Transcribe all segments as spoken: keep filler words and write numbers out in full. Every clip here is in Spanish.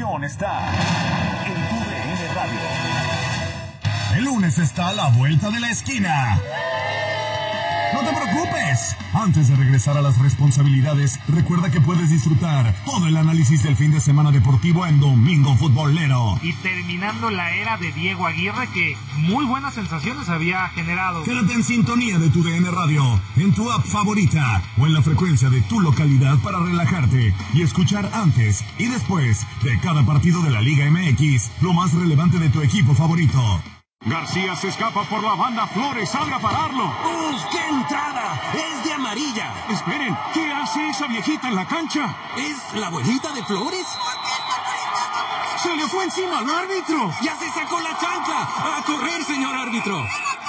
diversión está en tu D N Radio. El lunes está a la vuelta de la esquina. No te preocupes. Antes de regresar a las responsabilidades, recuerda que puedes disfrutar todo el análisis del fin de semana deportivo en Domingo Futbolero. Y terminando la era de Diego Aguirre, que muy buenas sensaciones había generado. Quédate en sintonía de tu D N Radio, en tu app favorita o en la frecuencia de tu localidad para relajarte y escuchar antes y después de cada partido de la Liga M X lo más relevante de tu equipo favorito. García se escapa por la banda, Flores sale a pararlo. ¡Uf, qué entrada! ¡Es de amarilla! Esperen, ¿qué hace esa viejita en la cancha? ¿Es la abuelita de Flores? ¡Se le fue encima al árbitro! ¡Ya se sacó la chancla! ¡A correr, señor árbitro!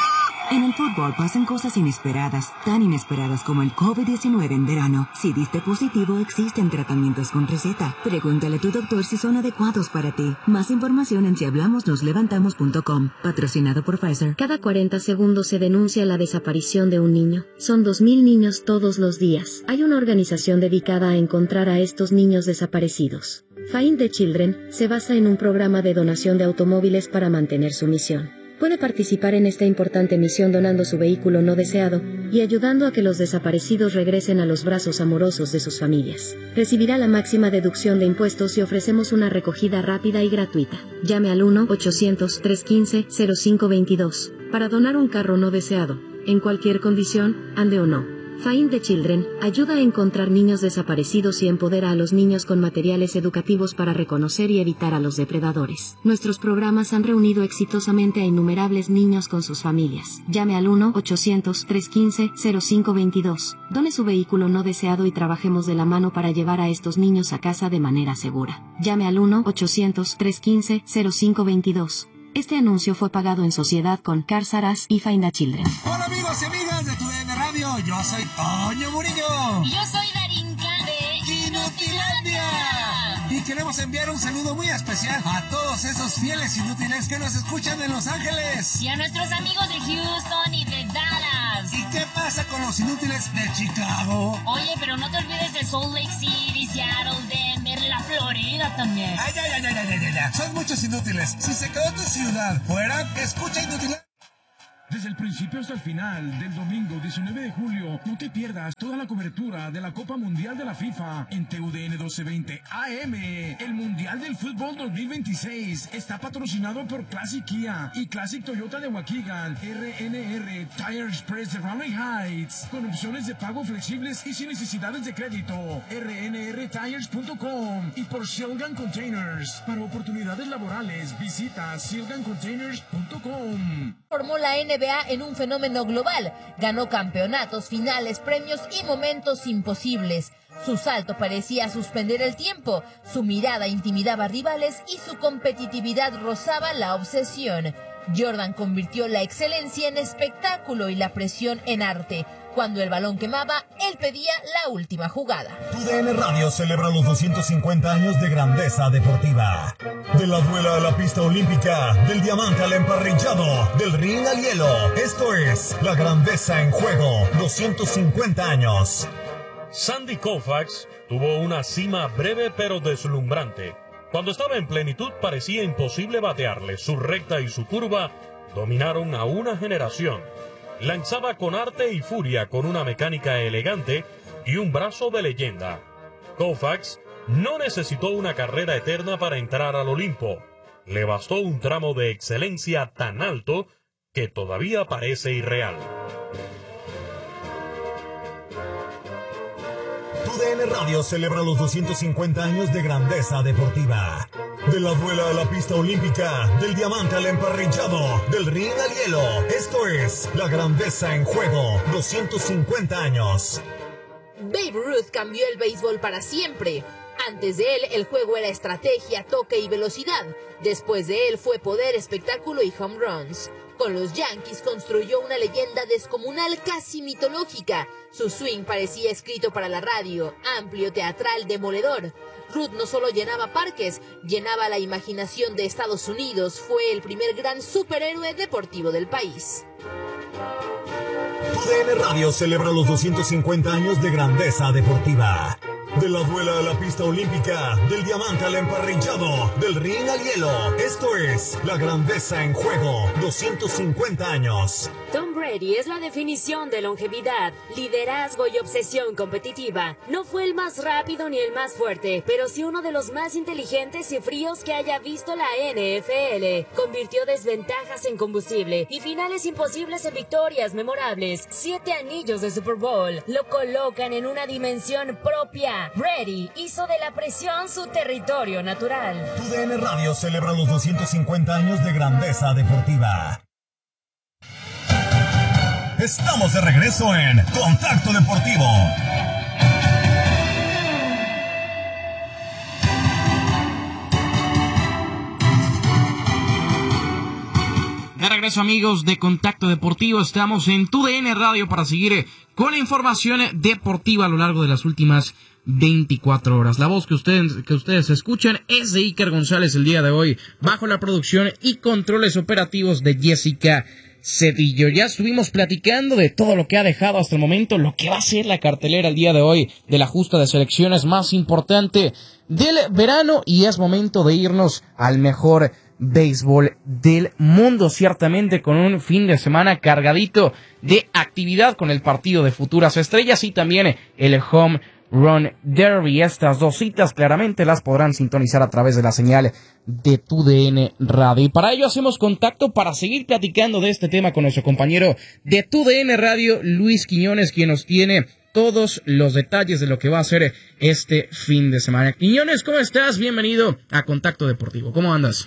En el fútbol pasan cosas inesperadas, tan inesperadas como el COVID diecinueve en verano. Si diste positivo, existen tratamientos con receta. Pregúntale a tu doctor si son adecuados para ti. Más información en si hablamos nos levantamos punto com. Patrocinado por Pfizer. Cada cuarenta segundos se denuncia la desaparición de un niño. Son dos mil niños todos los días. Hay una organización dedicada a encontrar a estos niños desaparecidos. Find the Children se basa en un programa de donación de automóviles para mantener su misión. Puede participar en esta importante misión donando su vehículo no deseado y ayudando a que los desaparecidos regresen a los brazos amorosos de sus familias. Recibirá la máxima deducción de impuestos y ofrecemos una recogida rápida y gratuita. Llame al uno ochocientos, trescientos quince, cero cinco veintidós para donar un carro no deseado, en cualquier condición, ande o no. Find the Children ayuda a encontrar niños desaparecidos y empodera a los niños con materiales educativos para reconocer y evitar a los depredadores. Nuestros programas han reunido exitosamente a innumerables niños con sus familias. Llame al uno ochocientos, trescientos quince, cero cinco veintidós. Done su vehículo no deseado y trabajemos de la mano para llevar a estos niños a casa de manera segura. Llame al uno ochocientos, trescientos quince, cero cinco veintidós. Este anuncio fue pagado en sociedad con Cars R Us y Find the Children. Hola amigos y amigas de tu D N Radio, yo soy Toño Murillo. Y yo soy Darinka de Inutilandia. Y queremos enviar un saludo muy especial a todos esos fieles inútiles que nos escuchan en Los Ángeles. Y a nuestros amigos de Houston y de Dallas. ¿Y qué pasa con los inútiles de Chicago? Oye, pero no te olvides de Salt Lake City, Seattle, Denver, la Florida también. Ay, ay, ay, ay, ay, ay, ay. Son muchos inútiles. Si se quedó tu ciudad fuera, escucha Inútiles. Desde el principio hasta el final del domingo diecinueve de julio, no te pierdas toda la cobertura de la Copa Mundial de la FIFA en T U D N doce veinte A M. El Mundial del Fútbol dos mil veintiséis está patrocinado por Classic Kia y Classic Toyota de Waukegan, R N R Tire Express de Raleigh Heights, con opciones de pago flexibles y sin necesidades de crédito, R N R tires punto com, y por Silgan Containers. Para oportunidades laborales, visita silgan containers punto com. Formó la N B A en un fenómeno global. Ganó campeonatos, finales, premios y momentos imposibles. Su salto parecía suspender el tiempo, su mirada intimidaba rivales y su competitividad rozaba la obsesión. Jordan convirtió la excelencia en espectáculo y la presión en arte. Cuando el balón quemaba, él pedía la última jugada. Tu D N Radio celebra los doscientos cincuenta años de grandeza deportiva. De la duela a la pista olímpica, del diamante al emparrillado, del ring al hielo. Esto es la grandeza en juego. doscientos cincuenta años. Sandy Koufax tuvo una cima breve pero deslumbrante. Cuando estaba en plenitud parecía imposible batearle. Su recta y su curva dominaron a una generación. Lanzaba con arte y furia, con una mecánica elegante y un brazo de leyenda. Koufax no necesitó una carrera eterna para entrar al Olimpo. Le bastó un tramo de excelencia tan alto que todavía parece irreal. Tu D N Radio celebra los doscientos cincuenta años de grandeza deportiva. De la duela a la pista olímpica, del diamante al emparrillado, del ring al hielo. Esto es la grandeza en juego. doscientos cincuenta años. Babe Ruth cambió el béisbol para siempre. Antes de él, el juego era estrategia, toque y velocidad. Después de él fue poder, espectáculo y home runs. Con los Yankees construyó una leyenda descomunal, casi mitológica. Su swing parecía escrito para la radio, amplio, teatral, demoledor. Ruth no solo llenaba parques, llenaba la imaginación de Estados Unidos. Fue el primer gran superhéroe deportivo del país. Tu D N Radio celebra los doscientos cincuenta años de grandeza deportiva. De la duela a la pista olímpica, del diamante al emparrillado, del ring al hielo. Esto es La Grandeza en Juego, doscientos cincuenta años. Tom Brady es la definición de longevidad, liderazgo y obsesión competitiva. No fue el más rápido ni el más fuerte, pero sí uno de los más inteligentes y fríos que haya visto la N F L. Convirtió desventajas en combustible y finales imposibles en victorias memorables. Siete anillos de Super Bowl lo colocan en una dimensión propia. Brady hizo de la presión su territorio natural. Tu D N Radio celebra los doscientos cincuenta años de grandeza deportiva. Estamos de regreso en Contacto Deportivo. De regreso, amigos de Contacto Deportivo, estamos en Tu D N Radio para seguir con la información deportiva a lo largo de las últimas veinticuatro horas. La voz que ustedes, que ustedes escuchan es de Iker González el día de hoy, bajo la producción y controles operativos de Jessica Cedillo. Ya estuvimos platicando de todo lo que ha dejado hasta el momento, lo que va a ser la cartelera el día de hoy de la justa de selecciones más importante del verano, y es momento de irnos al mejor béisbol del mundo, ciertamente con un fin de semana cargadito de actividad con el partido de futuras estrellas y también el Home Run Derby. Estas dos citas claramente las podrán sintonizar a través de la señal de Tu D N Radio. Y para ello hacemos contacto para seguir platicando de este tema con nuestro compañero de Tu D N Radio, Luis Quiñones, quien nos tiene todos los detalles de lo que va a ser este fin de semana. Quiñones, ¿cómo estás? Bienvenido a Contacto Deportivo. ¿Cómo andas?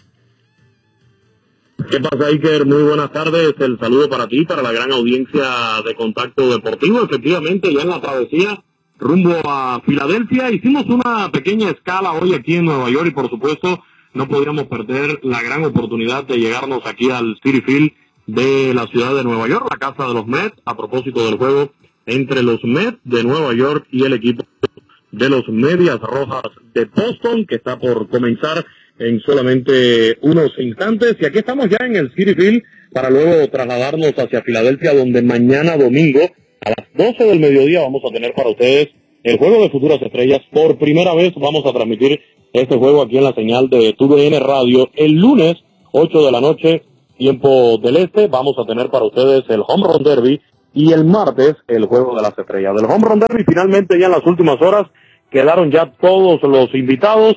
¿Qué pasa, Iker? Muy buenas tardes. El saludo para ti, para la gran audiencia de Contacto Deportivo. Efectivamente, ya en la travesía rumbo a Filadelfia hicimos una pequeña escala hoy aquí en Nueva York y, por supuesto, no podíamos perder la gran oportunidad de llegarnos aquí al Citi Field de la ciudad de Nueva York, la casa de los Mets, a propósito del juego entre los Mets de Nueva York y el equipo de los Medias Rojas de Boston, que está por comenzar en solamente unos instantes. Y aquí estamos ya en el Citi Field para luego trasladarnos hacia Filadelfia, donde mañana domingo a las doce del mediodía vamos a tener para ustedes el juego de futuras estrellas. Por primera vez vamos a transmitir este juego aquí en la señal de Tu D N Radio. El lunes, ocho de la noche, tiempo del este, vamos a tener para ustedes el Home Run Derby, y el martes el juego de las estrellas. Del Home Run Derby finalmente ya en las últimas horas quedaron ya todos los invitados.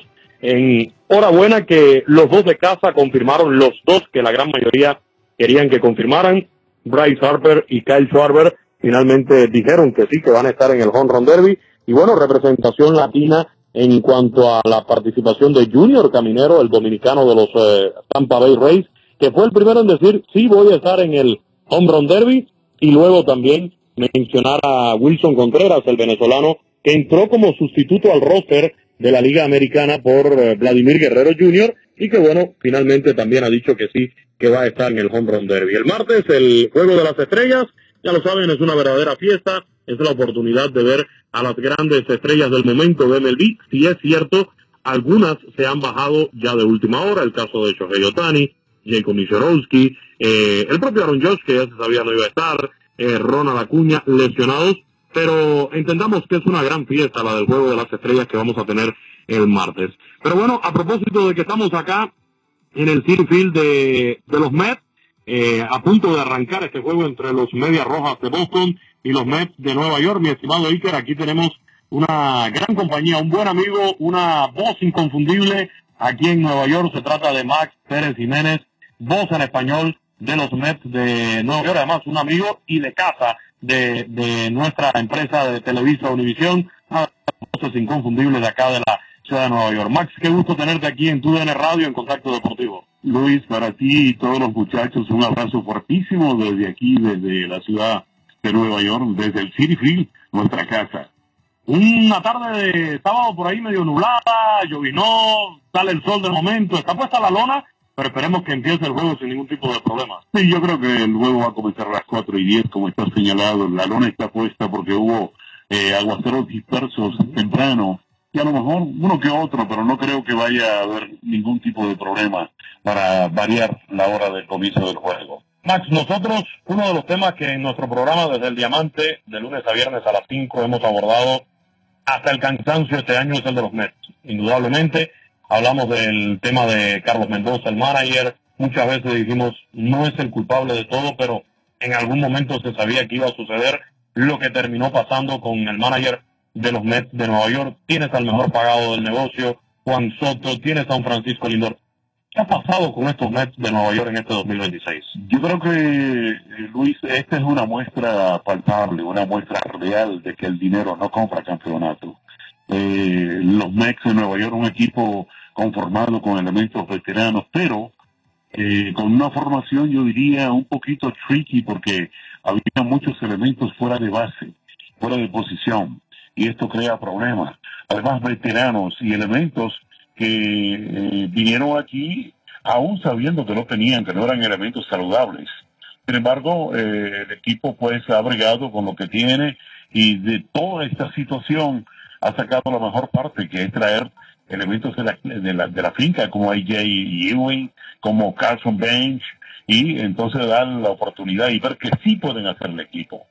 En hora buena que los dos de casa confirmaron, los dos que la gran mayoría querían que confirmaran. Bryce Harper y Kyle Schwarber finalmente dijeron que sí, que van a estar en el Home Run Derby. Y bueno, representación latina en cuanto a la participación de Junior Caminero, el dominicano de los eh, Tampa Bay Rays, que fue el primero en decir, sí, voy a estar en el Home Run Derby. Y luego también mencionar a Wilson Contreras, el venezolano, que entró como sustituto al roster de la Liga Americana por eh, Vladimir Guerrero junior, y que bueno, finalmente también ha dicho que sí, que va a estar en el Home Run Derby. El martes, el Juego de las Estrellas, ya lo saben, es una verdadera fiesta, es la oportunidad de ver a las grandes estrellas del momento de M L B. Si es cierto, algunas se han bajado ya de última hora, el caso de Shohei Ohtani, Jacob Mishorowski, eh, el propio Aaron Judge, que ya se sabía no iba a estar, eh, Ronald Acuña, lesionados, pero entendamos que es una gran fiesta la del Juego de las Estrellas que vamos a tener el martes. Pero bueno, a propósito de que estamos acá en el Citi Field de, de los Mets, eh, a punto de arrancar este juego entre los Medias Rojas de Boston y los Mets de Nueva York, mi estimado Iker, aquí tenemos una gran compañía, un buen amigo, una voz inconfundible aquí en Nueva York. Se trata de Max Pérez Jiménez, voz en español de los Mets de Nueva York, además un amigo y de casa de, de nuestra empresa de Televisa Univisión, voces inconfundibles de acá de la ciudad de Nueva York. Max, qué gusto tenerte aquí en Tu D N Radio en Contacto Deportivo. Luis, para ti y todos los muchachos, un abrazo fuertísimo desde aquí, desde la ciudad de Nueva York, desde el Citi Field, nuestra casa. Una tarde de sábado por ahí medio nublada, llovinó, sale el sol del momento, está puesta la lona, pero esperemos que empiece el juego sin ningún tipo de problemas. Sí, yo creo que el juego va a comenzar a las cuatro y diez, como está señalado. La lona está puesta porque hubo eh, aguaceros dispersos temprano, y a lo mejor uno que otro, pero no creo que vaya a haber ningún tipo de problema para variar la hora del comienzo del juego. Max, nosotros, uno de los temas que en nuestro programa desde el Diamante, de lunes a viernes a las cinco, hemos abordado hasta el cansancio este año es el de los Mets. Indudablemente, hablamos del tema de Carlos Mendoza, el manager. Muchas veces dijimos, no es el culpable de todo, pero en algún momento se sabía que iba a suceder lo que terminó pasando con el manager de los Mets de Nueva York. Tienes al mejor pagado del negocio, Juan Soto, tienes a un Francisco Lindor. ¿Qué ha pasado con estos Mets de Nueva York en este dos mil veintiséis? Yo creo que, Luis, esta es una muestra palpable, una muestra real de que el dinero no compra campeonato. Eh, los Mets de Nueva York, un equipo conformado con elementos veteranos, pero eh, con una formación, yo diría, un poquito tricky, porque había muchos elementos fuera de base, fuera de posición, y esto crea problemas. Además, veteranos y elementos que eh, vinieron aquí aún sabiendo que no tenían, que no eran elementos saludables. Sin embargo, eh, el equipo pues ha brigado con lo que tiene y de toda esta situación ha sacado la mejor parte, que es traer elementos de la, de la, de la finca como A J Ewing, como Carson Bench, y entonces dar la oportunidad y ver que sí pueden hacer el equipo.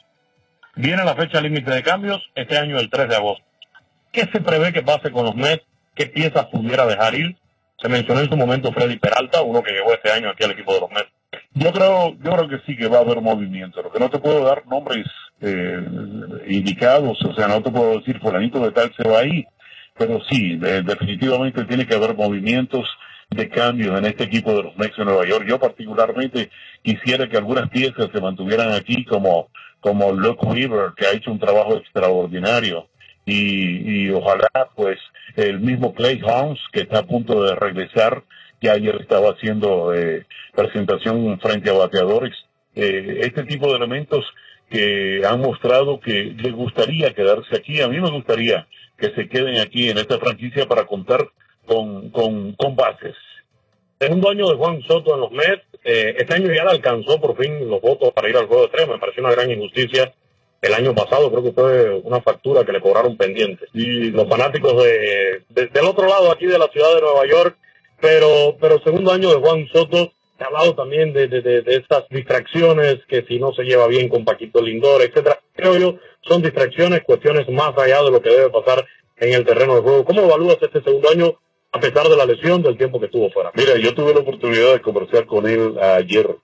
Viene la fecha límite de cambios, este año el tres de agosto. ¿Qué se prevé que pase con los Mets? ¿Qué piezas pudiera dejar ir? Se mencionó en su momento Freddy Peralta, uno que llegó este año aquí al equipo de los Mets. Yo creo, yo creo que sí que va a haber movimiento. Lo que no te puedo dar nombres eh, indicados, o sea, no te puedo decir fulanito de tal se va ahí, pero sí, eh, definitivamente tiene que haber movimientos de cambios en este equipo de los Mets de Nueva York. Yo particularmente quisiera que algunas piezas se mantuvieran aquí, como, como Luke Weaver, que ha hecho un trabajo extraordinario. Y, y ojalá pues el mismo Clay Holmes, que está a punto de regresar, que ayer estaba haciendo eh, presentación frente a bateadores, eh, este tipo de elementos que han mostrado que les gustaría quedarse aquí. A mí me gustaría que se queden aquí en esta franquicia para contar con, con, con bases. Segundo año de Juan Soto en los Mets, eh, este año ya le alcanzó por fin los votos para ir al juego de tres. Me pareció una gran injusticia. El año pasado creo que fue una factura que le cobraron pendiente. Y los fanáticos de, de, del otro lado aquí de la ciudad de Nueva York, pero pero segundo año de Juan Soto, se ha hablado también de, de, de, de estas distracciones, que si no se lleva bien con Paquito Lindor, etcétera. Creo yo, son distracciones, cuestiones más allá de lo que debe pasar en el terreno de juego. ¿Cómo evalúas este segundo año a pesar de la lesión, del tiempo que estuvo fuera? Mira, yo tuve la oportunidad de conversar con él ayer,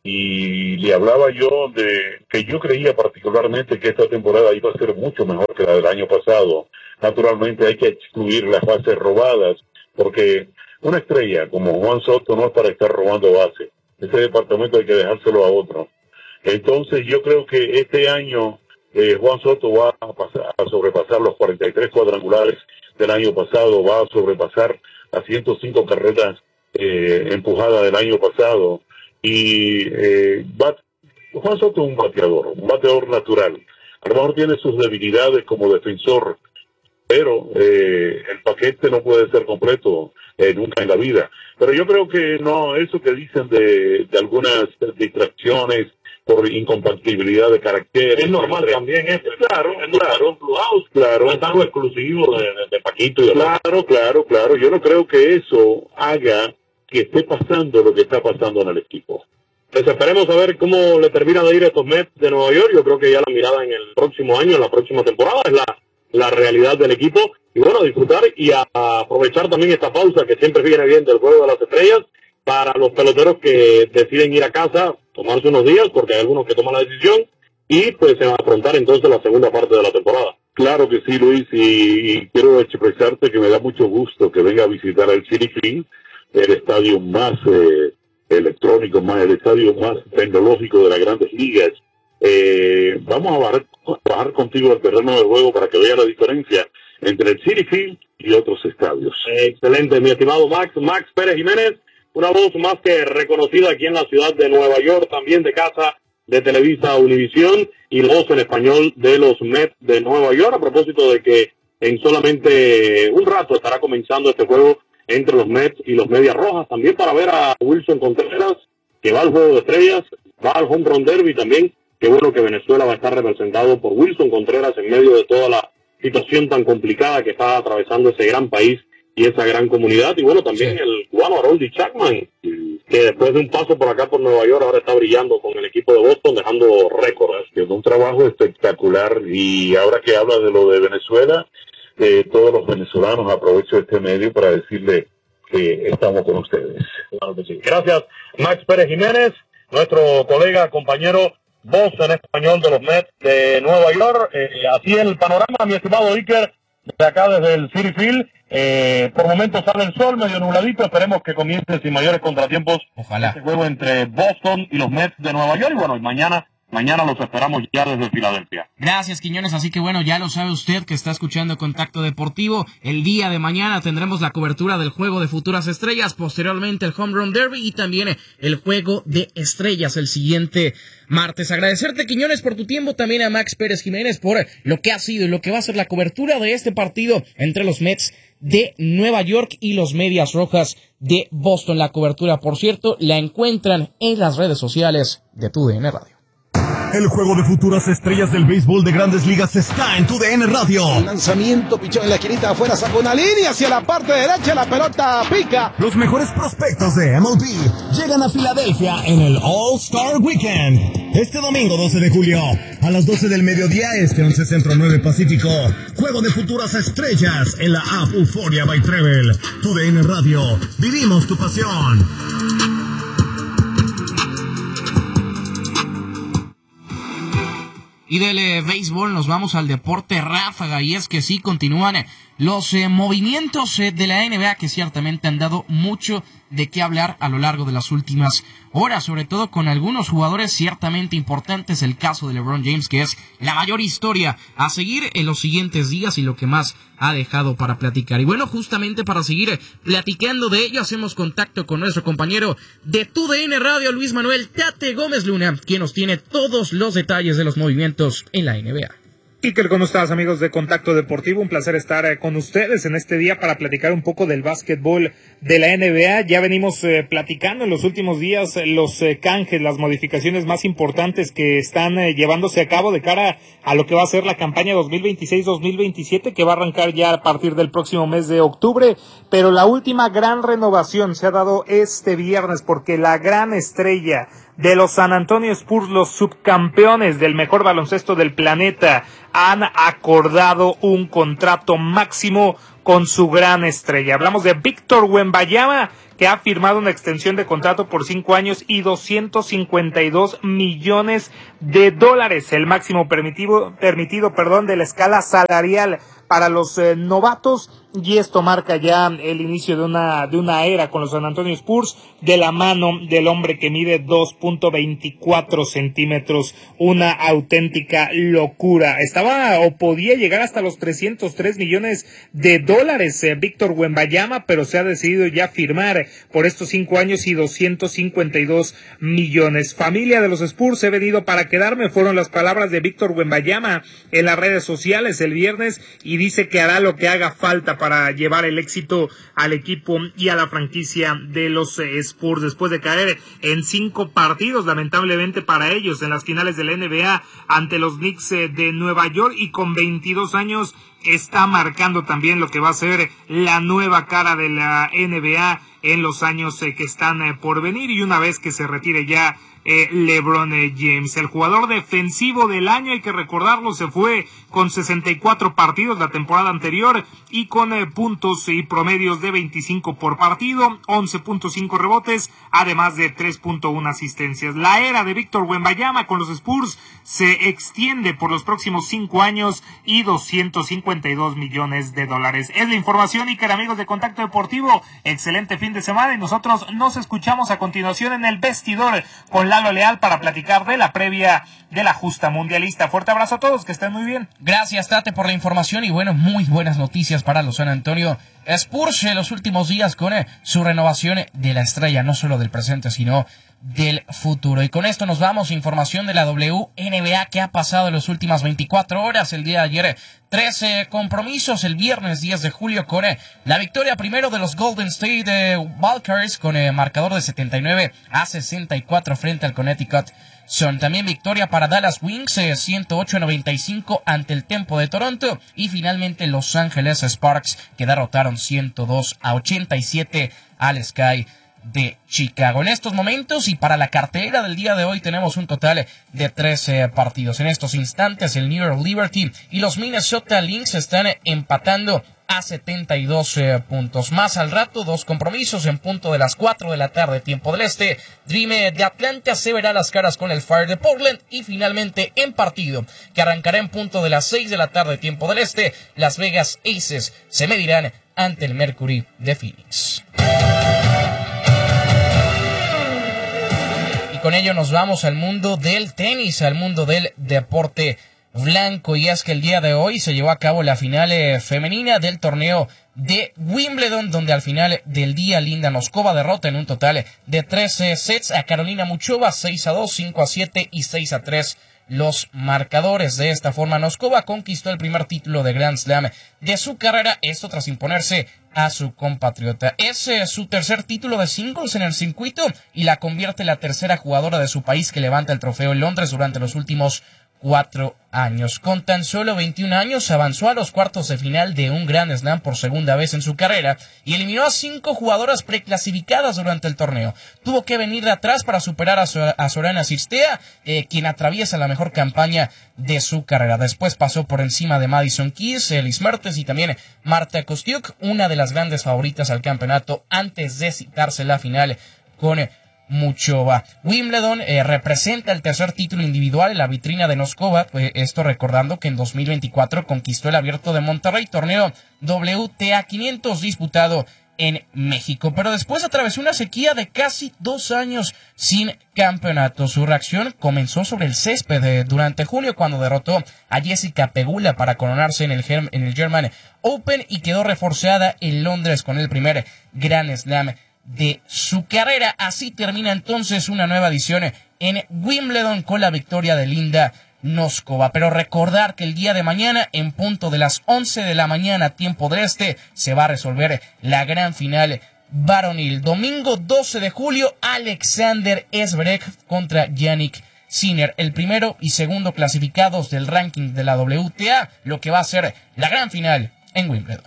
y le hablaba yo de que yo creía particularmente que esta temporada iba a ser mucho mejor que la del año pasado. Naturalmente hay que excluir las bases robadas, porque una estrella como Juan Soto no es para estar robando bases. Ese departamento hay que dejárselo a otro. Entonces yo creo que este año eh, Juan Soto va a, pasar, a sobrepasar los cuarenta y tres cuadrangulares del año pasado, va a sobrepasar las ciento cinco carreras eh, empujadas del año pasado. Y eh, bat, Juan Soto es un bateador, un bateador natural. A lo mejor tiene sus debilidades como defensor, pero eh, el paquete no puede ser completo eh, nunca en la vida. Pero yo creo que no, eso que dicen de, de algunas distracciones por incompatibilidad de carácter. Es normal entre, también esto. Claro, claro, claro. No es algo exclusivo de, de, de Paquito y de Claro, claro, claro. Yo no creo que eso haga que esté pasando lo que está pasando en el equipo. Pues esperemos a ver cómo le termina de ir a estos Mets de Nueva York. Yo creo que ya la mirada en el próximo año, en la próxima temporada, es la, la realidad del equipo. Y bueno, disfrutar y a, a aprovechar también esta pausa que siempre viene bien del Juego de las Estrellas para los peloteros que deciden ir a casa, tomarse unos días, porque hay algunos que toman la decisión, y pues se va a afrontar entonces la segunda parte de la temporada. Claro que sí, Luis, y, y quiero expresarte que me da mucho gusto que venga a visitar el Citi Field, el estadio más eh, electrónico, más el estadio más tecnológico de las grandes ligas. Eh, vamos a bajar, bajar contigo al terreno de juego para que vea la diferencia entre el Citi Field y otros estadios. Excelente, mi estimado Max, Max Pérez Jiménez, una voz más que reconocida aquí en la ciudad de Nueva York, también de casa de Televisa Univisión, y la voz en español de los Mets de Nueva York, a propósito de que en solamente un rato estará comenzando este juego entre los Mets y los Medias Rojas, también para ver a Wilson Contreras, que va al Juego de Estrellas, va al Home Run Derby también. Qué bueno que Venezuela va a estar representado por Wilson Contreras en medio de toda la situación tan complicada que está atravesando ese gran país y esa gran comunidad. Y bueno, también sí, el cubano Harold Chapman, que después de un paso por acá por Nueva York ahora está brillando con el equipo equipo de Boston, dejando récord. Haciendo un trabajo espectacular. Y ahora que habla de lo de Venezuela, eh, todos los venezolanos, aprovecho este medio para decirle que estamos con ustedes. Claro que sí. Gracias, Max Pérez Jiménez, nuestro colega, compañero, voz en español de los Mets de Nueva York. Eh, así el panorama, mi estimado Iker, de acá desde el Citi Field. Eh, por momentos sale el sol, medio nubladito. Esperemos que comience sin mayores contratiempos. Ojalá. Este juego entre Boston y los Mets de Nueva York. Y bueno, mañana, mañana los esperamos ya desde Filadelfia. Gracias, Quiñones. Así que bueno, ya lo sabe usted que está escuchando Contacto Deportivo. El día de mañana tendremos la cobertura del juego de futuras estrellas, posteriormente el Home Run Derby y también el juego de estrellas el siguiente martes. Agradecerte, Quiñones, por tu tiempo, también a Max Pérez Jiménez por lo que ha sido y lo que va a ser la cobertura de este partido entre los Mets de Nueva York y los Medias Rojas de Boston. La cobertura, por cierto, la encuentran en las redes sociales de Tu D N Radio. El juego de futuras estrellas del béisbol de Grandes Ligas está en Tu D N Radio. El lanzamiento, pichón en la esquinita afuera, sacó una línea hacia la parte derecha, la pelota pica. Los mejores prospectos de M L B llegan a Filadelfia en el All-Star Weekend. Este domingo doce de julio, a las doce del mediodía este, once Centro, nueve Pacífico. Juego de futuras estrellas en la app Euphoria by Travel. Tu D N Radio, vivimos tu pasión. Y del eh, béisbol nos vamos al deporte ráfaga, y es que sí continúan eh, los eh, movimientos eh, de la N B A que ciertamente han dado mucho de qué hablar a lo largo de las últimas horas, sobre todo con algunos jugadores ciertamente importantes, el caso de LeBron James, que es la mayor historia a seguir en los siguientes días y lo que más ha dejado para platicar. Y bueno, justamente para seguir platicando de ello, hacemos contacto con nuestro compañero de Tu D N Radio, Luis Manuel Tate Gómez Luna, quien nos tiene todos los detalles de los movimientos en la N B A. Iker, ¿cómo estás, amigos de Contacto Deportivo? Un placer estar eh, con ustedes en este día para platicar un poco del básquetbol de la N B A. Ya venimos eh, platicando en los últimos días eh, los eh, canjes, las modificaciones más importantes que están eh, llevándose a cabo de cara a lo que va a ser la campaña dos mil veintiséis dos mil veintisiete, que va a arrancar ya a partir del próximo mes de octubre. Pero la última gran renovación se ha dado este viernes, porque la gran estrella de los San Antonio Spurs, los subcampeones del mejor baloncesto del planeta, han acordado un contrato máximo con su gran estrella. Hablamos de Víctor Wembanyama, que ha firmado una extensión de contrato por cinco años y doscientos cincuenta y dos millones de dólares, el máximo permitido, permitido, perdón, de la escala salarial para los eh, novatos, y esto marca ya el inicio de una de una era con los San Antonio Spurs, de la mano del hombre que mide dos punto veinticuatro centímetros, una auténtica locura. Estaba o podía llegar hasta los trescientos tres millones de dólares eh, Víctor Wembanyama, pero se ha decidido ya firmar por estos cinco años y doscientos cincuenta y dos millones. Familia de los Spurs, he venido para quedarme, fueron las palabras de Víctor Wembanyama en las redes sociales el viernes, y dice que hará lo que haga falta para llevar el éxito al equipo y a la franquicia de los eh, Spurs, después de caer en cinco partidos, lamentablemente para ellos, en las finales de la N B A ante los Knicks eh, de Nueva York, y con veintidós años está marcando también lo que va a ser la nueva cara de la N B A en los años eh, que están eh, por venir, y una vez que se retire ya Eh, LeBron eh, James. El jugador defensivo del año, hay que recordarlo, se fue con sesenta y cuatro partidos la temporada anterior y con eh, puntos y promedios de veinticinco por partido, once punto cinco rebotes, además de tres punto uno asistencias. La era de Víctor Wembanyama con los Spurs se extiende por los próximos cinco años y doscientos cincuenta y dos millones de dólares. Es la información, Iker, amigos de Contacto Deportivo. Excelente fin de semana, y nosotros nos escuchamos a continuación en el vestidor con Lalo Leal para platicar de la previa de la justa mundialista. Fuerte abrazo a todos, que estén muy bien. Gracias, Tate, por la información, y bueno, muy buenas noticias para los San Antonio Spurs en los últimos días con eh, su renovación de la estrella, no solo del presente, sino del futuro. Y con esto nos vamos, información de la W N B A que ha pasado en las últimas veinticuatro horas. El día de ayer, trece compromisos. El viernes diez de julio con eh, la victoria primero de los Golden State eh, Valkyries con eh, marcador de setenta y nueve a sesenta y cuatro frente al Connecticut Sun. También victoria para Dallas Wings, eh, ciento ocho a noventa y cinco ante el Tempo de Toronto. Y finalmente Los Ángeles Sparks, que derrotaron ciento dos a ochenta y siete al Sky de Chicago. En estos momentos y para la cartelera del día de hoy tenemos un total de trece partidos. En estos instantes el New York Liberty y los Minnesota Lynx están empatando a setenta y dos eh, puntos. Más al rato, dos compromisos en punto de las cuatro de la tarde, tiempo del este. Dream de Atlanta se verá las caras con el Fire de Portland. Y finalmente, en partido que arrancará en punto de las seis de la tarde, tiempo del este, Las Vegas Aces se medirán ante el Mercury de Phoenix. Y con ello nos vamos al mundo del tenis, al mundo del deporte blanco, y es que el día de hoy se llevó a cabo la final eh, femenina del torneo de Wimbledon, donde al final del día Linda Noskova derrota en un total de trece sets a Carolina Muchova, seis a dos, cinco a siete y seis a tres los marcadores. De esta forma Noskova conquistó el primer título de Grand Slam de su carrera, esto tras imponerse a su compatriota. Es eh, su tercer título de singles en el circuito y la convierte en la tercera jugadora de su país que levanta el trofeo en Londres durante los últimos cuatro años. Con tan solo veintiún años avanzó a los cuartos de final de un Grand Slam por segunda vez en su carrera y eliminó a cinco jugadoras preclasificadas durante el torneo. Tuvo que venir de atrás para superar a, Sor a Sorana Cirstea, eh, quien atraviesa la mejor campaña de su carrera. Después pasó por encima de Madison Keys, Elise Mertens y también Marta Kostyuk, una de las grandes favoritas al campeonato antes de citarse la final con Muchova. Wimbledon eh, representa el tercer título individual en la vitrina de Noskova, pues esto recordando que en dos mil veinticuatro conquistó el Abierto de Monterrey, torneo W T A quinientos disputado en México, pero después atravesó una sequía de casi dos años sin campeonato. Su reacción comenzó sobre el césped de, durante junio cuando derrotó a Jessica Pegula para coronarse en el, en el German Open y quedó reforzada en Londres con el primer Grand Slam de su carrera. Así termina entonces una nueva edición en Wimbledon con la victoria de Linda Noskova. Pero recordar que el día de mañana, en punto de las once de la mañana, tiempo del este, se va a resolver la gran final varonil. Domingo doce de julio, Alexander Zverev contra Jannik Sinner, el primero y segundo clasificados del ranking de la W T A, lo que va a ser la gran final en Wimbledon.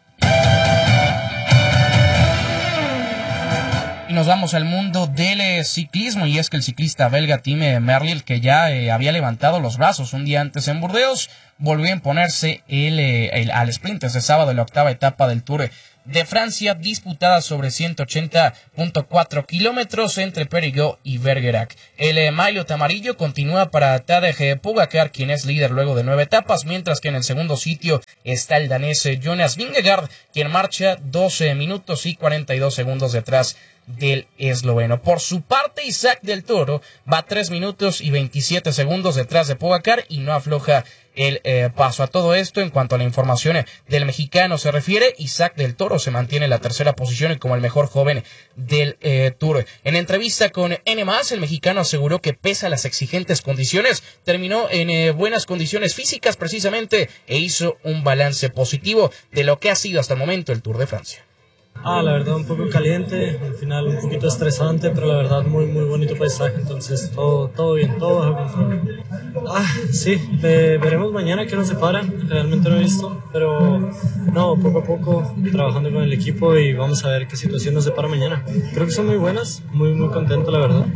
Y nos vamos al mundo del eh, ciclismo, y es que el ciclista belga Tim Merlier, que ya eh, había levantado los brazos un día antes en Burdeos, volvió a imponerse el, eh, el, al sprint este sábado en la octava etapa del Tour de Francia, disputada sobre ciento ochenta punto cuatro kilómetros entre Périgueux y Bergerac. El eh, maillot amarillo continúa para Tadej Pogacar, quien es líder luego de nueve etapas, mientras que en el segundo sitio está el danés eh, Jonas Vingegaard, quien marcha doce minutos y cuarenta y dos segundos detrás del esloveno. Por su parte, Isaac del Toro va tres minutos y veintisiete segundos detrás de Pogacar y no afloja el eh, paso. A todo esto, en cuanto a la información del mexicano se refiere, Isaac del Toro se mantiene en la tercera posición y como el mejor joven del eh, Tour. En entrevista con N más, el mexicano aseguró que pese a las exigentes condiciones, terminó en eh, buenas condiciones físicas precisamente e hizo un balance positivo de lo que ha sido hasta el momento el Tour de Francia. Ah, la verdad un poco caliente, al final un poquito estresante, pero la verdad muy muy bonito paisaje, entonces todo, todo bien, todo bajo control. Ah, sí, ve, veremos mañana qué nos separa, realmente no he visto, pero no, poco a poco trabajando con el equipo y vamos a ver qué situación nos separa mañana. Creo que son muy buenas, muy muy contento la verdad.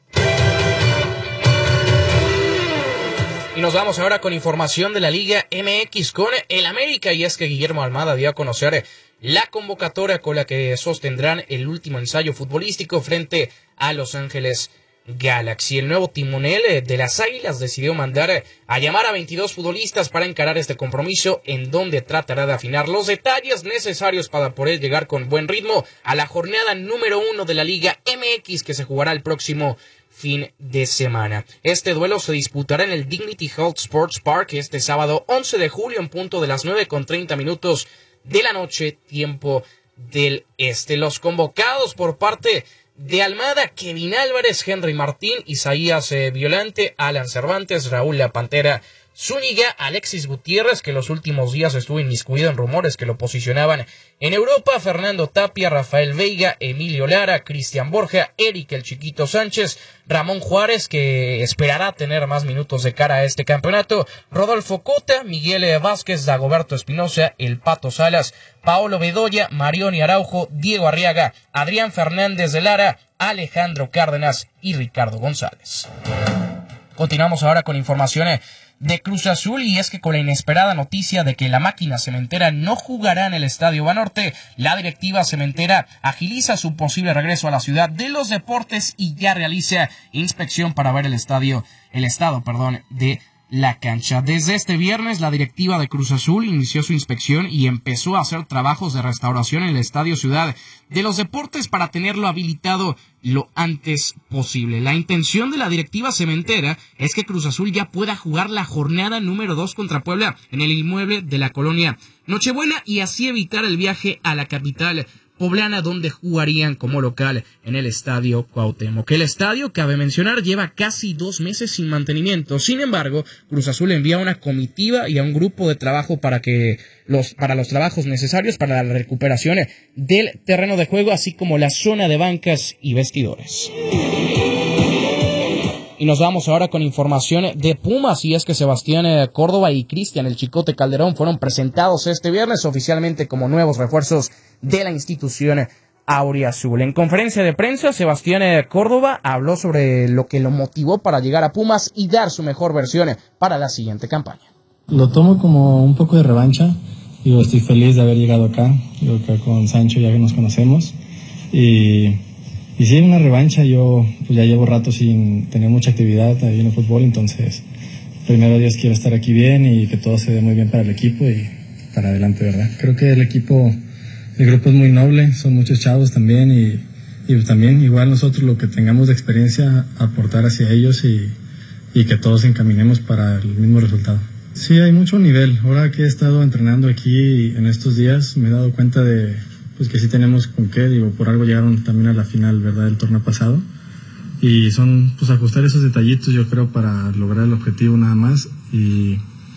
Y nos vamos ahora con información de la Liga M X con el América, y es que Guillermo Almada dio a conocer la convocatoria con la que sostendrán el último ensayo futbolístico frente a Los Ángeles Galaxy. El nuevo timonel de las Águilas decidió mandar a llamar a veintidós futbolistas para encarar este compromiso, en donde tratará de afinar los detalles necesarios para poder llegar con buen ritmo a la jornada número uno de la Liga M X, que se jugará el próximo fin de semana. Este duelo se disputará en el Dignity Health Sports Park este sábado once de julio en punto de las nueve con treinta minutos de la noche, tiempo del este. Los convocados por parte de Almada: Kevin Álvarez, Henry Martín, Isaías eh, Violante, Alan Cervantes, Raúl La Pantera Zúñiga, Alexis Gutiérrez, que los últimos días estuvo inmiscuido en rumores que lo posicionaban en Europa, Fernando Tapia, Rafael Veiga, Emilio Lara, Cristian Borja, Eric el Chiquito Sánchez, Ramón Juárez, que esperará tener más minutos de cara a este campeonato, Rodolfo Cota, Miguel Vázquez, Dagoberto Espinosa, El Pato Salas, Paolo Bedoya, Marioni Araujo, Diego Arriaga, Adrián Fernández de Lara, Alejandro Cárdenas y Ricardo González. Continuamos ahora con informaciones de Cruz Azul, y es que con la inesperada noticia de que la máquina cementera no jugará en el Estadio Banorte, la directiva cementera agiliza su posible regreso a la ciudad de los deportes y ya realiza inspección para ver el estadio, el estado, perdón, de la cancha. Desde este viernes, la directiva de Cruz Azul inició su inspección y empezó a hacer trabajos de restauración en el Estadio Ciudad de los Deportes para tenerlo habilitado lo antes posible. La intención de la directiva cementera es que Cruz Azul ya pueda jugar la jornada número dos contra Puebla en el inmueble de la colonia Nochebuena y así evitar el viaje a la capital poblana, donde jugarían como local en el Estadio Cuauhtémoc. El estadio, cabe mencionar, lleva casi dos meses sin mantenimiento. Sin embargo, Cruz Azul envía una comitiva y a un grupo de trabajo para que los para los trabajos necesarios para la recuperación del terreno de juego, así como la zona de bancas y vestidores. Y nos vamos ahora con información de Pumas, y es que Sebastián Córdoba y Cristian el Chicote Calderón fueron presentados este viernes oficialmente como nuevos refuerzos de la institución auriazul. En conferencia de prensa, Sebastián Córdoba habló sobre lo que lo motivó para llegar a Pumas y dar su mejor versión para la siguiente campaña. Lo tomo como un poco de revancha. Digo, estoy feliz de haber llegado acá. Digo, acá con Sancho ya que nos conocemos. Y... Y sí, una revancha. Yo pues ya llevo rato sin tener mucha actividad ahí en el fútbol, entonces primero Dios quiero estar aquí bien y que todo se dé muy bien para el equipo y para adelante, ¿verdad? Creo que el equipo, el grupo es muy noble, son muchos chavos también y, y también igual nosotros lo que tengamos de experiencia aportar hacia ellos y, y que todos encaminemos para el mismo resultado. Sí, hay mucho nivel. Ahora que he estado entrenando aquí en estos días me he dado cuenta de pues que sí tenemos con qué, digo, por algo llegaron también a la final, ¿verdad?, del torneo pasado, y son, pues, ajustar esos detallitos, yo creo, para lograr el objetivo nada más, y,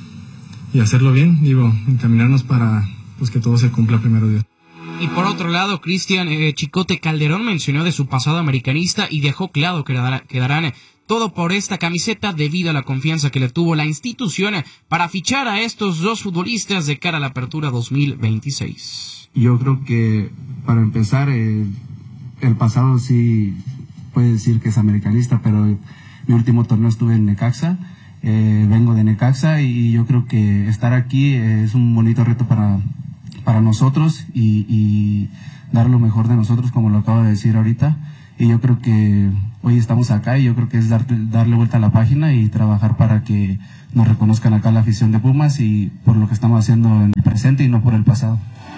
y hacerlo bien, digo, encaminarnos para, pues, que todo se cumpla primero Dios. Y por otro lado, Cristian eh, Chicote Calderón mencionó de su pasado americanista y dejó claro que dará, que darán eh, todo por esta camiseta debido a la confianza que le tuvo la institución eh, para fichar a estos dos futbolistas de cara a la apertura dos mil veintiséis. Yo creo que, para empezar, eh, el pasado sí puede decir que es americanista, pero mi último torneo estuve en Necaxa, eh, vengo de Necaxa y yo creo que estar aquí es un bonito reto para, para nosotros y, y dar lo mejor de nosotros, como lo acabo de decir ahorita. Y yo creo que hoy estamos acá y yo creo que es dar, darle vuelta a la página y trabajar para que nos reconozcan acá la afición de Pumas y por lo que estamos haciendo en el presente y no por el pasado.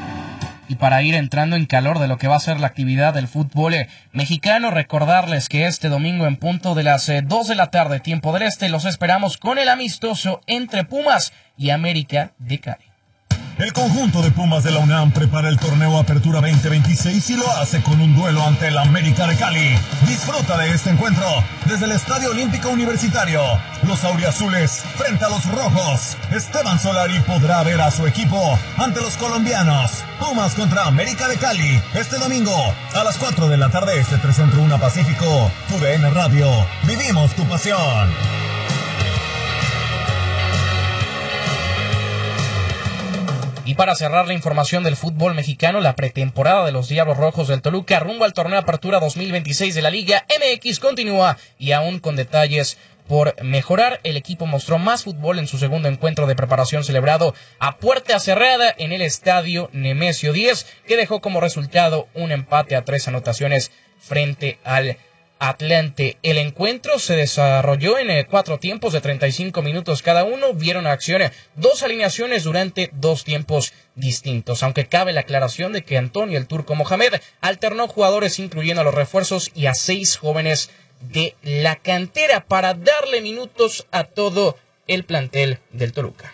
Y para ir entrando en calor de lo que va a ser la actividad del fútbol eh, mexicano, recordarles que este domingo en punto de las eh, dos de la tarde, tiempo del este, los esperamos con el amistoso entre Pumas y América de Cali. El conjunto de Pumas de la UNAM prepara el torneo Apertura veinte veintiséis y lo hace con un duelo ante el América de Cali. Disfruta de este encuentro desde el Estadio Olímpico Universitario. Los auriazules frente a los rojos. Esteban Solari podrá ver a su equipo ante los colombianos. Pumas contra América de Cali este domingo a las cuatro de la tarde este tres Centro uno Pacífico. Tu D N Radio. Vivimos tu pasión. Y para cerrar la información del fútbol mexicano, la pretemporada de los Diablos Rojos del Toluca rumbo al torneo Apertura dos mil veintiséis de la Liga M X continúa y aún con detalles por mejorar. El equipo mostró más fútbol en su segundo encuentro de preparación celebrado a puerta cerrada en el Estadio Nemesio diez, que dejó como resultado un empate a tres anotaciones frente al Atlante. El encuentro se desarrolló en eh, cuatro tiempos de treinta y cinco minutos cada uno. Vieron acción eh, dos alineaciones durante dos tiempos distintos, aunque cabe la aclaración de que Antonio el Turco Mohamed alternó jugadores incluyendo a los refuerzos y a seis jóvenes de la cantera para darle minutos a todo el plantel del Toluca.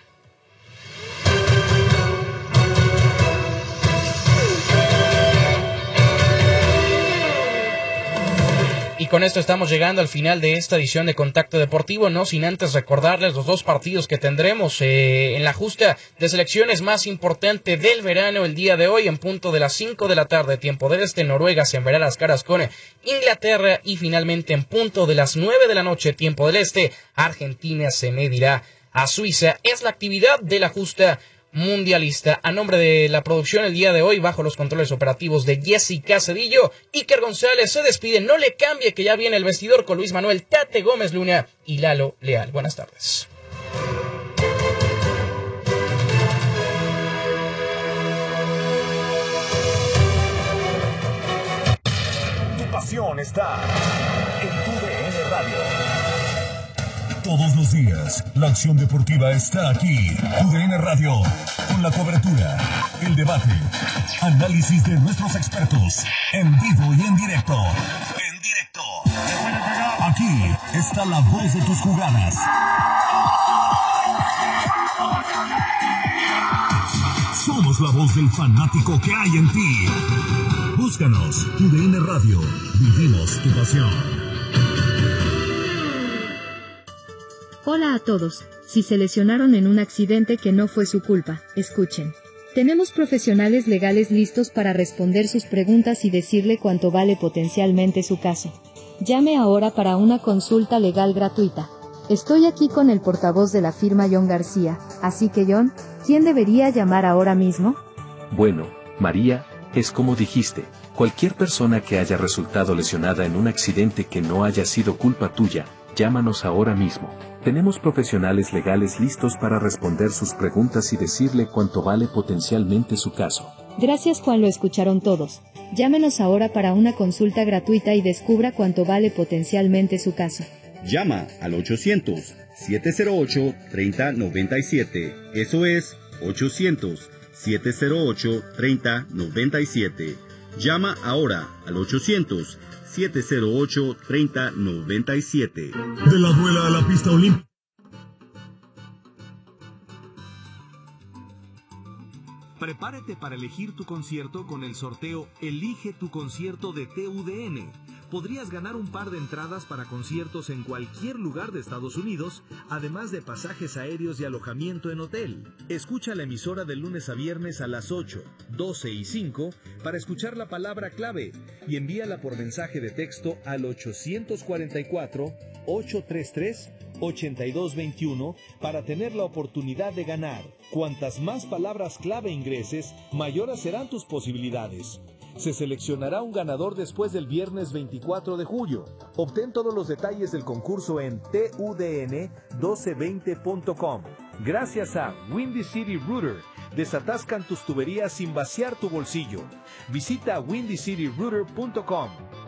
Y con esto estamos llegando al final de esta edición de Contacto Deportivo, no sin antes recordarles los dos partidos que tendremos eh, en la justa de selecciones más importante del verano el día de hoy, en punto de las cinco de la tarde, tiempo del este. Noruega se verá las caras con Inglaterra, y finalmente en punto de las nueve de la noche, tiempo del este, Argentina se medirá a Suiza. Es la actividad de la justa mundialista. A nombre de la producción el día de hoy, bajo los controles operativos de Jessica Cedillo, Iker González se despide. No le cambie, que ya viene el vestidor con Luis Manuel Tate Gómez Luna y Lalo Leal. Buenas tardes. Tu pasión está en tu D N Radio. Todos los días, la acción deportiva está aquí. U D N Radio, con la cobertura, el debate, análisis de nuestros expertos, en vivo y en directo. En directo. Aquí está la voz de tus jugadas. Somos la voz del fanático que hay en ti. Búscanos, U D N Radio. Vivimos tu pasión. Hola a todos. Si se lesionaron en un accidente que no fue su culpa, escuchen. Tenemos profesionales legales listos para responder sus preguntas y decirle cuánto vale potencialmente su caso. Llame ahora para una consulta legal gratuita. Estoy aquí con el portavoz de la firma John García, así que John, ¿quién debería llamar ahora mismo? Bueno, María, es como dijiste, cualquier persona que haya resultado lesionada en un accidente que no haya sido culpa tuya, llámanos ahora mismo. Tenemos profesionales legales listos para responder sus preguntas y decirle cuánto vale potencialmente su caso. Gracias, Juan, lo escucharon todos. Llámenos ahora para una consulta gratuita y descubra cuánto vale potencialmente su caso. Llama al ochocientos, siete cero ocho, tres cero nueve siete. Eso es ochocientos, siete cero ocho, tres cero nueve siete. Llama ahora al ochocientos, siete cero ocho, tres cero nueve siete. De la duela a la pista olímpica. Prepárate para elegir tu concierto con el sorteo Elige tu concierto de T U D N. Podrías ganar un par de entradas para conciertos en cualquier lugar de Estados Unidos, además de pasajes aéreos y alojamiento en hotel. Escucha la emisora de lunes a viernes a las ocho, doce y cinco para escuchar la palabra clave y envíala por mensaje de texto al ochocientos cuarenta y cuatro, ochocientos treinta y tres, ochenta y dos veintiuno para tener la oportunidad de ganar. Cuantas más palabras clave ingreses, mayores serán tus posibilidades. Se seleccionará un ganador después del viernes veinticuatro de julio. Obtén todos los detalles del concurso en T U D N doce veinte punto com. Gracias a Windy City Router, desatascan tus tuberías sin vaciar tu bolsillo. Visita windy city router punto com.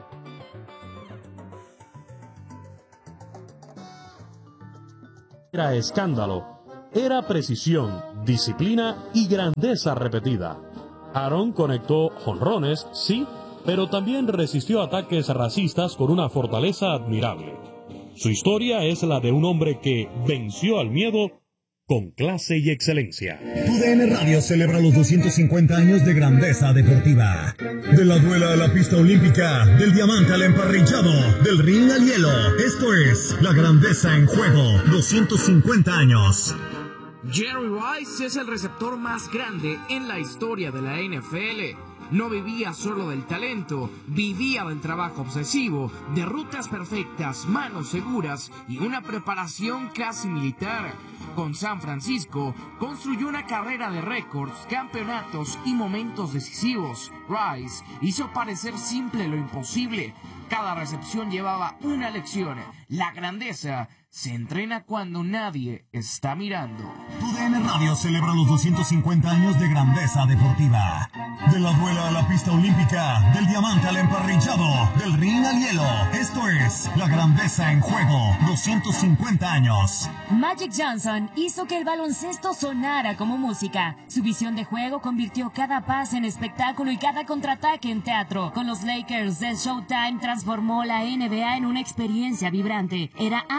Era escándalo, era precisión, disciplina y grandeza repetida. Aaron conectó jonrones, sí, pero también resistió ataques racistas con una fortaleza admirable. Su historia es la de un hombre que venció al miedo con clase y excelencia. U D N Radio celebra los doscientos cincuenta años de grandeza deportiva. De la duela a la pista olímpica, del diamante al emparrillado, del ring al hielo. Esto es la grandeza en juego. doscientos cincuenta años. Jerry Rice es el receptor más grande en la historia de la N F L. No vivía solo del talento, vivía del trabajo obsesivo, de rutas perfectas, manos seguras y una preparación casi militar. Con San Francisco, construyó una carrera de récords, campeonatos y momentos decisivos. Rice hizo parecer simple lo imposible. Cada recepción llevaba una lección. La grandeza se entrena cuando nadie está mirando. U D N Radio celebra los doscientos cincuenta años de grandeza deportiva. De la duela a la pista olímpica, del diamante al emparrillado, del ring al hielo. Esto es la grandeza en juego. doscientos cincuenta años. Magic Johnson hizo que el baloncesto sonara como música. Su visión de juego convirtió cada pase en espectáculo y cada contraataque en teatro. Con los Lakers de Showtime transformó la N B A en una experiencia vibrante. Era alto como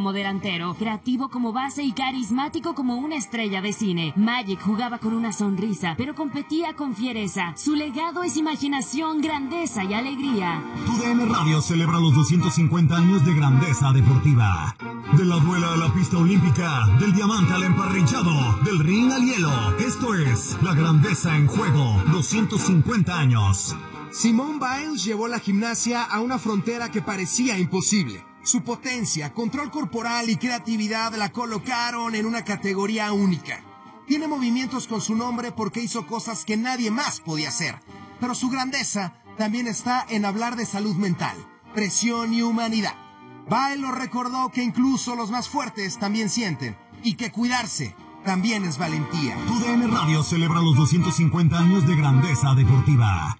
como delantero, creativo como base y carismático como una estrella de cine. Magic jugaba con una sonrisa, pero competía con fiereza. Su legado es imaginación, grandeza y alegría. Tu D N Radio celebra los doscientos cincuenta años de grandeza deportiva. De la duela a la pista olímpica, del diamante al emparrillado, del ring al hielo. Esto es la grandeza en juego. doscientos cincuenta años. Simone Biles llevó la gimnasia a una frontera que parecía imposible. Su potencia, control corporal y creatividad la colocaron en una categoría única. Tiene movimientos con su nombre porque hizo cosas que nadie más podía hacer. Pero su grandeza también está en hablar de salud mental, presión y humanidad. Biles lo recordó que incluso los más fuertes también sienten y que cuidarse también es valentía. Tu D N Radio celebra los doscientos cincuenta años de grandeza deportiva.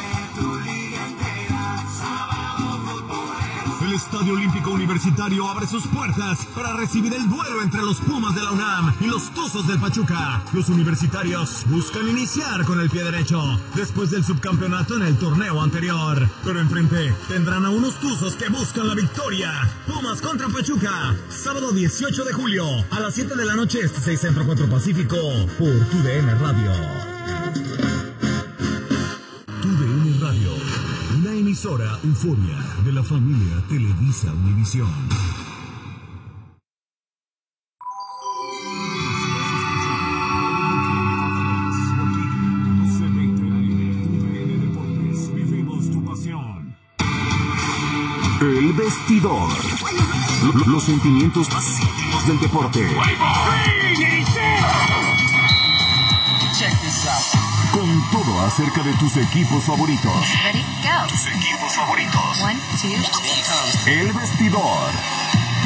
El Estadio Olímpico Universitario abre sus puertas para recibir el duelo entre los Pumas de la UNAM y los Tuzos del Pachuca. Los universitarios buscan iniciar con el pie derecho después del subcampeonato en el torneo anterior. Pero enfrente tendrán a unos Tuzos que buscan la victoria. Pumas contra Pachuca, sábado dieciocho de julio a las siete de la noche, este seis Centro cuatro Pacífico, por Tu D N Radio. Tu D N Radio, una emisora euforia de la familia Televisa Univisión. El vestidor. Los sentimientos más íntimos del deporte. Con todo acerca de tus equipos favoritos. Ready, go. Tus equipos favoritos. One, two. El vestidor.